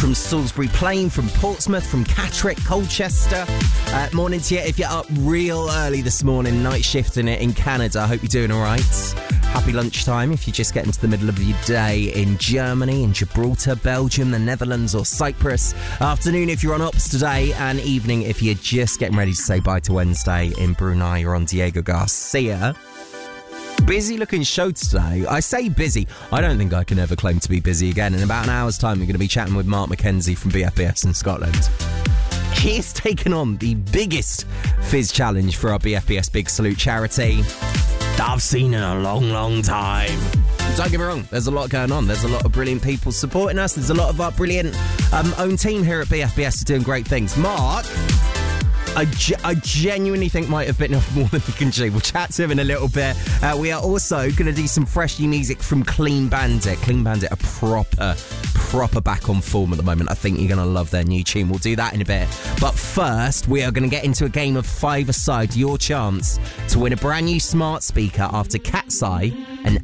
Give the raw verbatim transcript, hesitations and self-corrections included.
from Salisbury Plain, from Portsmouth, from Catterick, Colchester. Uh, morning to you if you're up real early this morning, night shifting it in Canada. I hope you're doing all right. Happy lunchtime if you just get into the middle of your day in Germany, in Gibraltar, Belgium, the Netherlands or Cyprus. Afternoon if you're on Ops today, and evening if you're just getting ready to say bye to Wednesday in Brunei. You're on Diego Garcia. Busy looking show today. I say busy. I don't think I can ever claim to be busy again. In about an hour's time, we're going to be chatting with Mark McKenzie from B F B S in Scotland. He's taken on the biggest fizz challenge for our B F B S Big Salute charity that I've seen in a long, long time. Don't get me wrong, there's a lot going on. There's a lot of brilliant people supporting us. There's a lot of our brilliant um, own team here at B F B S are doing great things. Mark, I, ge- I genuinely think might have bitten off more than he can chew. We'll chat to him in a little bit. Uh, we are also going to do some fresh new music from Clean Bandit. Clean Bandit are proper, proper back on form at the moment. I think you're going to love their new tune. We'll do that in a bit. But first, we are going to get into a game of five-a-side. Your chance to win a brand new smart speaker after Cat's Eye and